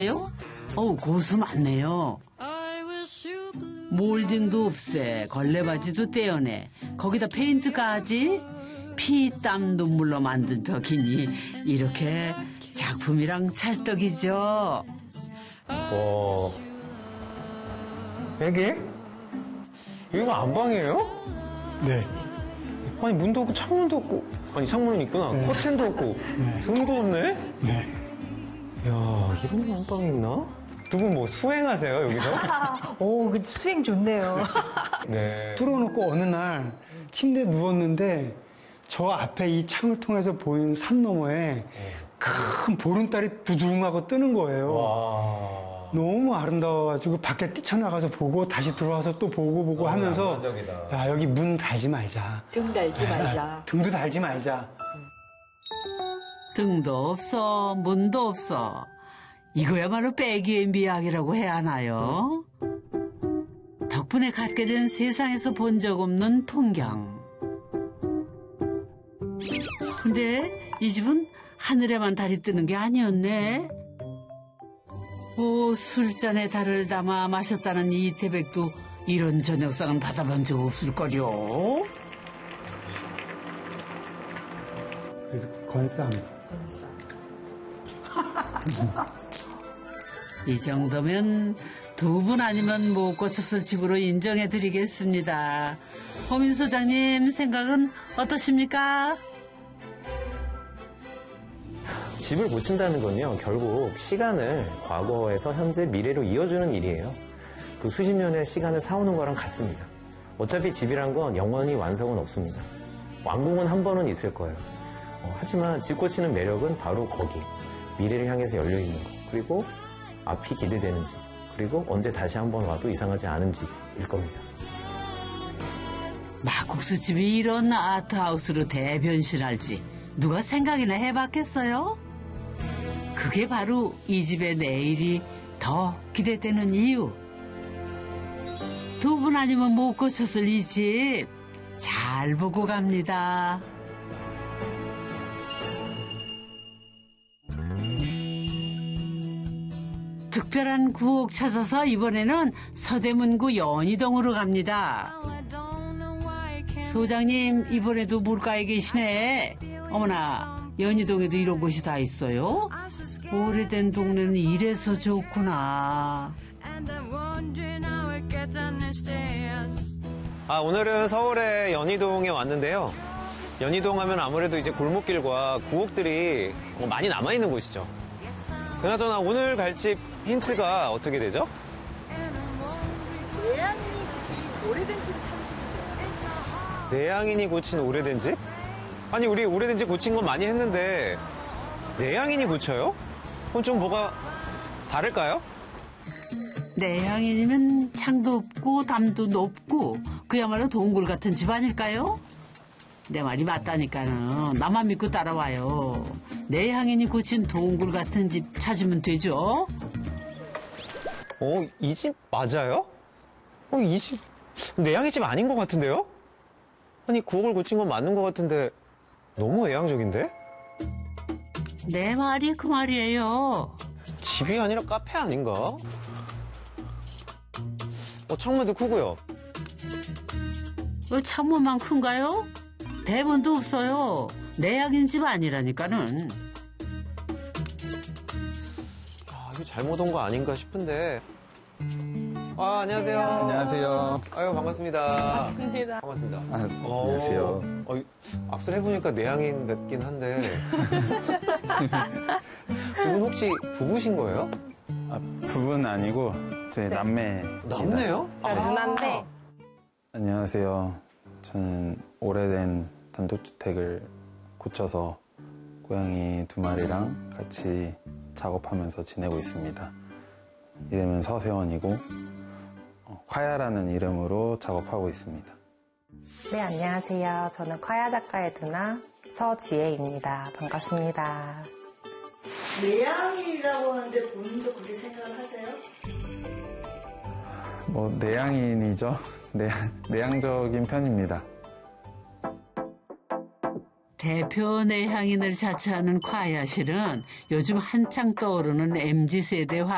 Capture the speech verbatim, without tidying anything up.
어우, 고수 많네요. 몰딩도 없애, 걸레바지도 떼어내, 거기다 페인트까지. 피, 땀, 눈물로 만든 벽이니 이렇게 작품이랑 찰떡이죠. 와, 여기? 여기가 안방이에요? 네. 아니 문도 없고 창문도 없고, 아니 창문은 있구나. 네. 커튼도 없고, 네. 등도 없네? 네. 이야, 이런 안방이 있나? 두 분 뭐 수행하세요, 여기서? 오, 그 수행 좋네요. 네. 뚫어놓고 어느 날 침대에 누웠는데 저 앞에 이 창을 통해서 보이는 산 너머에 큰 보름달이 두둥하고 뜨는 거예요. 와. 너무 아름다워가지고 밖에 뛰쳐나가서 보고 다시 들어와서 또 보고 보고 하면서 낭만적이다. 야, 여기 문 달지 말자. 등 달지 말자. 야, 등도 달지 말자. 등도 없어, 문도 없어. 이거야말로 빼기의 미학이라고 해야 하나요? 덕분에 갖게 된 세상에서 본 적 없는 풍경. 근데 이 집은 하늘에만 달이 뜨는 게 아니었네. 오, 술잔에 달을 담아 마셨다는 이태백도 이런 저녁상은 받아본 적 없을걸요. 그래도 건쌈. 이 정도면 두 분 아니면 못 고쳤을 집으로 인정해드리겠습니다. 호민 소장님 생각은 어떠십니까? 집을 고친다는 건요, 결국 시간을 과거에서 현재, 미래로 이어주는 일이에요. 그 수십 년의 시간을 사오는 거랑 같습니다. 어차피 집이란 건 영원히 완성은 없습니다. 완공은 한 번은 있을 거예요. 어, 하지만 집 고치는 매력은 바로 거기. 미래를 향해서 열려있는 거. 그리고 앞이 기대되는지. 그리고 언제 다시 한 번 와도 이상하지 않은지일 겁니다. 막국수집이 이런 아트하우스로 대변신할지 누가 생각이나 해봤겠어요? 그게 바로 이 집의 내일이 더 기대되는 이유. 두 분 아니면 못 고쳤을 이 집 잘 보고 갑니다. 특별한 구옥 찾아서 이번에는 서대문구 연희동으로 갑니다. 소장님, 이번에도 물가에 계시네. 어머나, 연희동에도 이런 곳이 다 있어요? 오래된 동네는 이래서 좋구나. 아, 오늘은 서울의 연희동에 왔는데요. 연희동 하면 아무래도 이제 골목길과 구옥들이 많이 남아있는 곳이죠. 그나저나 오늘 갈 집 힌트가 어떻게 되죠? 내양인이 고친 오래된 집을 찾으시면 돼요. 내양인이 고친 오래된 집? 아니, 우리 오래된 집 고친 건 많이 했는데 내양인이 고쳐요? 그럼 좀 뭐가 다를까요? 내향인이면 창도 없고 담도 높고 그야말로 동굴 같은 집 아닐까요? 내 말이 맞다니까는. 나만 믿고 따라와요. 내향인이 고친 동굴 같은 집 찾으면 되죠? 어, 이 집 맞아요? 어, 이 집 내양이 집 아닌 것 같은데요? 아니, 구옥을 고친 건 맞는 것 같은데 너무 외향적인데? 내 말이 그 말이에요. 집이 아니라 카페 아닌가? 어, 창문도 크고요. 왜 창문만 큰가요? 대문도 없어요. 내향인 집 아니라니까는. 아, 이거 잘못 온 거 아닌가 싶은데. 아, 안녕하세요. 안녕하세요. 아유, 반갑습니다. 반갑습니다. 반갑습니다. 아, 안녕하세요. 어, 악수를 해보니까 내향인 같긴 한데. 두 분 혹시 부부신 거예요? 아, 부부는 아니고 저희 네. 남매. 남매요? 아, 누나인데. 안녕하세요. 저는 오래된 단독주택을 고쳐서 고양이 두 마리랑 같이 작업하면서 지내고 있습니다. 이름은 서세원이고 어, 콰야라는 이름으로 작업하고 있습니다. 네, 안녕하세요. 저는 콰야 작가의 누나 서지혜입니다. 반갑습니다. 내향인이라고 하는데 본인도 그렇게 생각을 하세요? 뭐 내향인이죠. 내, 내향적인 편입니다. 대표 내향인을 자처하는 콰야실은 요즘 한창 떠오르는 엠지 세대 화